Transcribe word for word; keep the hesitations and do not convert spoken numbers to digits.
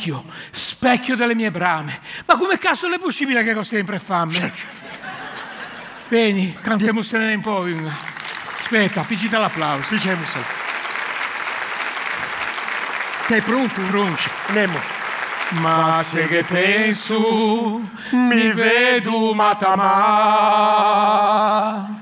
specchio, specchio delle mie brame. Ma come cazzo è possibile che ho sempre fame? Vieni, cantiamo un po'. Aspetta, piccita l'applauso. Diciamo solo. Sei pronto? Pronto. Andiamo. Ma se che penso, mi vedo matamà.